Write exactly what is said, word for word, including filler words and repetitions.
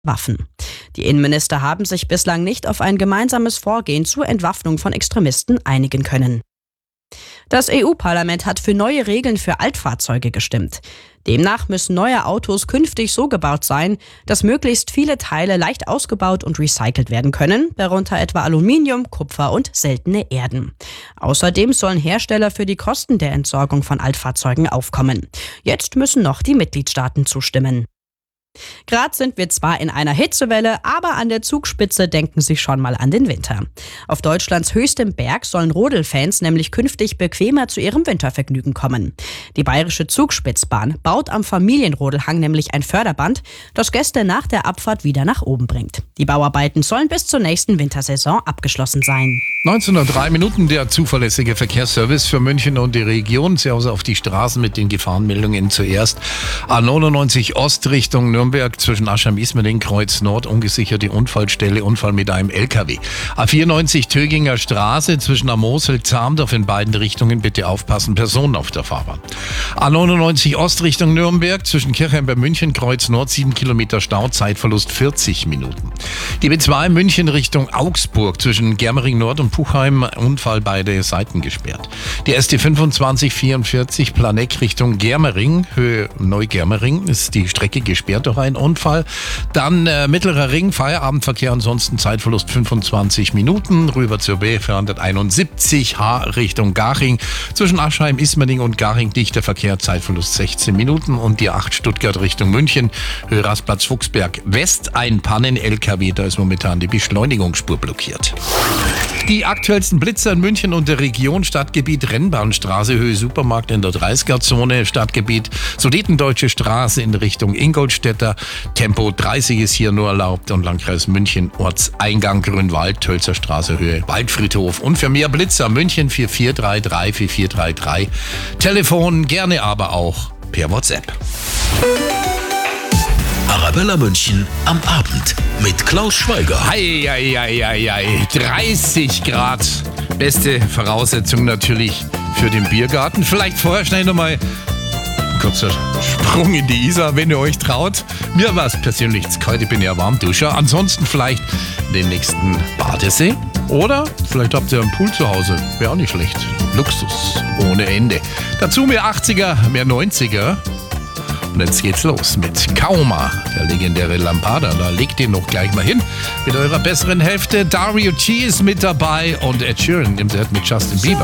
Waffen. Die Innenminister haben sich bislang nicht auf ein gemeinsames Vorgehen zur Entwaffnung von Extremisten einigen können. Das E U-Parlament hat für neue Regeln für Altfahrzeuge gestimmt. Demnach müssen neue Autos künftig so gebaut sein, dass möglichst viele Teile leicht ausgebaut und recycelt werden können, darunter etwa Aluminium, Kupfer und seltene Erden. Außerdem sollen Hersteller für die Kosten der Entsorgung von Altfahrzeugen aufkommen. Jetzt müssen noch die Mitgliedstaaten zustimmen. Gerade sind wir zwar in einer Hitzewelle, aber an der Zugspitze denken Sie schon mal an den Winter. Auf Deutschlands höchstem Berg sollen Rodelfans nämlich künftig bequemer zu ihrem Wintervergnügen kommen. Die Bayerische Zugspitzbahn baut am Familienrodelhang nämlich ein Förderband, das Gäste nach der Abfahrt wieder nach oben bringt. Die Bauarbeiten sollen bis zur nächsten Wintersaison abgeschlossen sein. neunzehnhundertdrei Minuten der zuverlässige Verkehrsservice für München und die Region. Servus auf die Straßen mit den Gefahrenmeldungen zuerst. A neunundneunzig Ost Richtung Nürnberg zwischen Aschheim-Ismaning, Kreuz Nord, ungesicherte Unfallstelle, Unfall mit einem L K W. A vierundneunzig Töginger Straße zwischen Amosel, Zamdorf in beiden Richtungen, bitte aufpassen, Personen auf der Fahrbahn. A neunundneunzig Ost Richtung Nürnberg zwischen Kirchheim bei München, Kreuz Nord, sieben Kilometer Stau, Zeitverlust vierzig Minuten. Die B zwei München Richtung Augsburg zwischen Germering Nord und Puchheim, Unfall, beide Seiten gesperrt. Die S T fünfundzwanzig vierundvierzig Planegg Richtung Germering, Höhe Neugermering, ist die Strecke gesperrt durch einen Unfall. Dann äh, Mittlerer Ring, Feierabendverkehr, ansonsten Zeitverlust fünfundzwanzig Minuten, rüber zur B vierhunderteinundsiebzig H Richtung Garching. Zwischen Aschheim, Ismaning und Garching dichter Verkehr, Zeitverlust sechzehn Minuten und die acht Stuttgart Richtung München, Höhe Rastplatz Fuchsberg West, ein Pannen-L K W, da ist momentan die Beschleunigungsspur blockiert. Die aktuellsten Blitzer in München und der Region: Stadtgebiet Rennbahnstraße, Höhe Supermarkt in der dreißiger-Zone, Stadtgebiet Sudetendeutsche Straße in Richtung Ingolstädter, Tempo dreißig ist hier nur erlaubt und Landkreis München, Ortseingang Grünwald, Tölzer Straße, Höhe Waldfriedhof. Und für mehr Blitzer München vier vier drei drei vier vier drei drei, Telefon gerne aber auch per WhatsApp. Arabella München am Abend mit Klaus Schweiger. Hei, hei, hei, hei, hei. dreißig Grad. Beste Voraussetzung natürlich für den Biergarten. Vielleicht vorher schnell nochmal ein kurzer Sprung in die Isar, wenn ihr euch traut. Mir war es persönlich zu kalt, ich bin ja Warmduscher. Ansonsten vielleicht den nächsten Badesee. Oder vielleicht habt ihr einen Pool zu Hause. Wäre auch nicht schlecht. Luxus ohne Ende. Dazu mehr achtziger, mehr neunziger. Und jetzt geht's los mit Kauma, der legendäre Lampada. Da legt ihr noch gleich mal hin mit eurer besseren Hälfte. Dario G ist mit dabei und Ed Sheeran im Set mit Justin Bieber.